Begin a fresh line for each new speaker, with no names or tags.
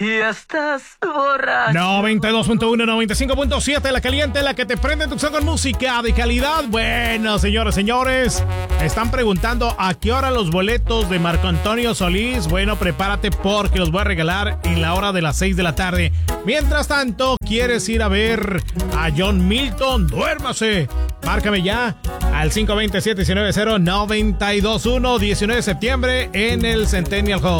Y estás borracho.
92.1, 95.7, la caliente, la que te prende tu con música de calidad. Bueno, señores, están preguntando a qué hora los boletos de Marco Antonio Solís. Bueno, prepárate porque los voy a regalar en la hora de las 6 de la tarde. Mientras tanto, ¿quieres ir a ver a John Milton? Duérmase. Márcame ya al 520-790-921, 19 de septiembre en el Centennial Hall.